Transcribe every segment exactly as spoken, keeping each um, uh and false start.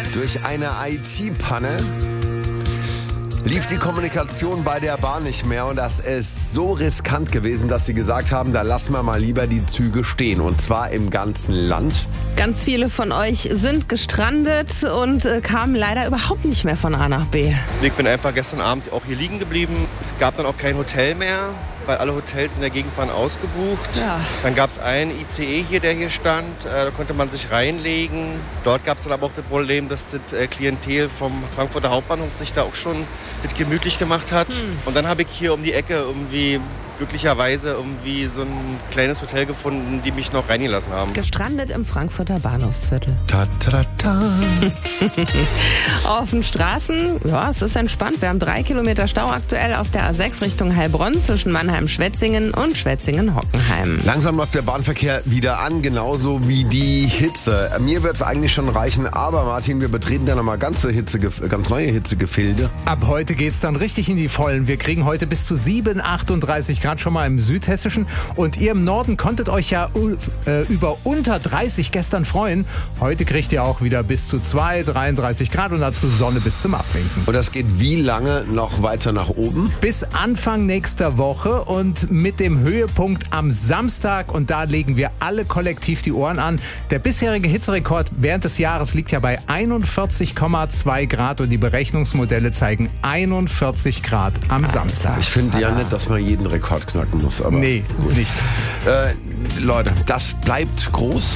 Durch eine I T-Panne lief die Kommunikation bei der Bahn nicht mehr und das ist so riskant gewesen, dass sie gesagt haben, da lassen wir mal lieber die Züge stehen und zwar im ganzen Land. Ganz viele von euch sind gestrandet und äh, kamen leider überhaupt nicht mehr von A nach B. Ich bin einfach gestern Abend auch hier liegen geblieben. Es gab dann auch kein Hotel mehr, weil alle Hotels in der Gegend waren ausgebucht. Ja. Dann gab es einen I C E hier, der hier stand. Äh, da konnte man sich reinlegen. Dort gab es dann aber auch das Problem, dass das äh, Klientel vom Frankfurter Hauptbahnhof sich da auch schon mit gemütlich gemacht hat. Hm. Und dann habe ich hier um die Ecke irgendwie glücklicherweise irgendwie so ein kleines Hotel gefunden, die mich noch reingelassen haben. Gestrandet im Frankfurter Bahnhofsviertel. Ta ta ta. Auf den Straßen, ja, es ist entspannt. Wir haben drei Kilometer Stau aktuell auf der A sechs Richtung Heilbronn zwischen Mannheim-Schwetzingen und Schwetzingen-Hockenheim. Langsam läuft der Bahnverkehr wieder an, genauso wie die Hitze. Mir wird es eigentlich schon reichen, aber Martin, wir betreten ja nochmal ganz, Hitze, ganz neue Hitzegefilde. Ab heute geht's dann richtig in die Vollen. Wir kriegen heute bis zu sieben, achtunddreißig Grad schon mal im Südhessischen. Und ihr im Norden konntet euch ja äh, über unter dreißig gestern freuen. Heute kriegt ihr auch wieder bis zu zwei, dreiunddreißig Grad und dazu Sonne bis zum Abwinken. Und das geht wie lange noch weiter nach oben? Bis Anfang nächster Woche und mit dem Höhepunkt am Samstag. Und da legen wir alle kollektiv die Ohren an. Der bisherige Hitzerekord während des Jahres liegt ja bei einundvierzig Komma zwei Grad und die Berechnungsmodelle zeigen einundvierzig Grad am Samstag. Ich finde ja nicht, dass man jeden Rekord knacken muss. Aber nee, gut. Nicht. Äh, Leute, das bleibt groß.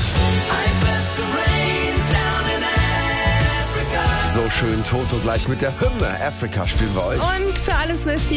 So schön Toto gleich mit der Hymne Afrika spielen wir euch. Und für alle Swifties